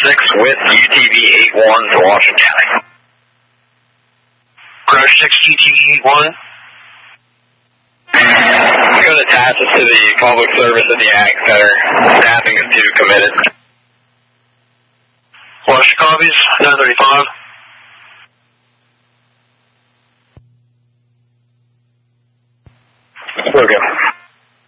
6 with UTV 81 to Washington County. Crash 6 UTV 81. Go to attach us to the public service at the Ag Center. Staffing is 2 committed. Flush copies, 935. We're good.